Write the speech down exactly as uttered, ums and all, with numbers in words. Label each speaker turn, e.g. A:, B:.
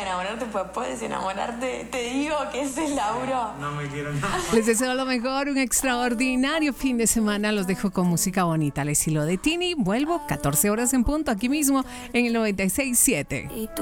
A: enamorarte, pues puedes enamorarte. Te digo que ese es Lauro.
B: No me quiero enamorar.
C: Les deseo lo mejor, un extraordinario fin de semana. Los dejo con música bonita al estilo de Tini. Vuelvo catorce horas en punto aquí mismo en el noventa y seis punto siete.
D: Y tú